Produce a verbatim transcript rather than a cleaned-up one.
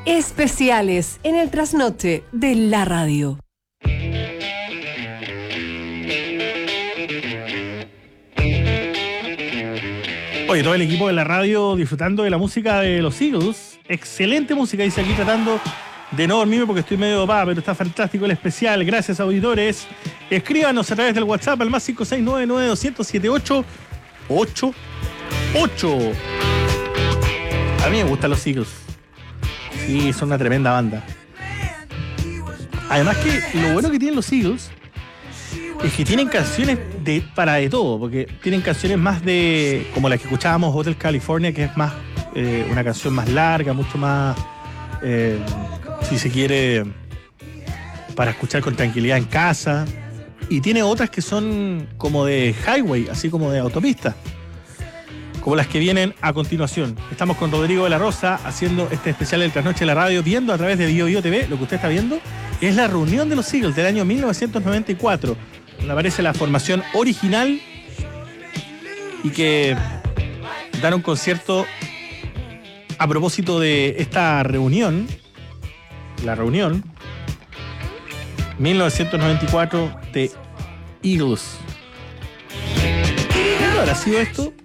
Especiales en el trasnoche de la radio. Oye, todo el equipo de la radio disfrutando de la música de los Eagles. Excelente música, dice aquí, tratando de no dormirme porque estoy medio dopada, pero está fantástico el especial. Gracias, auditores. Escríbanos a través del WhatsApp al más cinco seis nueve nueve dos cero cero siete ocho ocho ocho. A mí me gustan los Eagles. Sí, son una tremenda banda. Además que lo bueno que tienen los Eagles es que tienen canciones de, para de todo, porque tienen canciones más de, como la que escuchábamos, Hotel California, que es más eh, una canción más larga, mucho más, eh, si se quiere, para escuchar con tranquilidad en casa. Y tiene otras que son como de highway, así como de autopista, como las que vienen a continuación. Estamos con Rodrigo de la Rosa haciendo este especial del Trasnoche de la Radio, viendo a través de Bio Bio T V. Lo que usted está viendo es la reunión de los Eagles del año mil novecientos noventa y cuatro, donde aparece la formación original y que dan un concierto a propósito de esta reunión, la reunión mil novecientos noventa y cuatro de Eagles. ¿Cuándo habrá sido esto?